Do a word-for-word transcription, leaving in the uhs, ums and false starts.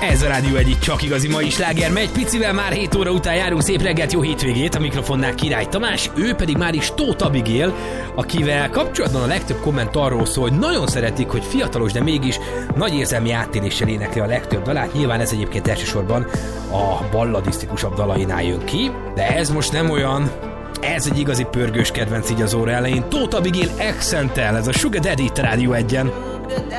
Ez a Rádió egyik csak igazi mai sláger megy, picivel már hét óra után járunk, szép reggelt, jó hétvégét, a mikrofonnál Király Tamás, ő pedig már is Tóth Abigail, akivel kapcsolatban a legtöbb komment arról szól, hogy nagyon szeretik, hogy fiatalos, de mégis nagy érzelmi áttéréssel énekli a legtöbb dalát, nyilván ez egyébként elsősorban a balladisztikusabb dalainál jön ki, de ez most nem olyan. Ez egy igazi pörgős kedvenc így az óra elején. Tóth Abigail Accenttel, ez a Sugar Daddy itt a Rádió egyen.